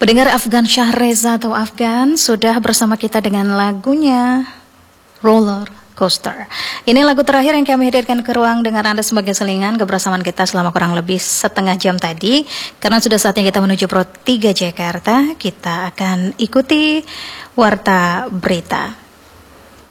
Pendengar Afgan Syahreza atau Afgan sudah bersama kita dengan lagunya Roller Coaster. Ini lagu terakhir yang kami hadirkan ke ruang dengan Anda sebagai selingan kebersamaan kita selama kurang lebih setengah jam tadi. Karena sudah saatnya kita menuju Pro 3 Jakarta, kita akan ikuti Warta Berita.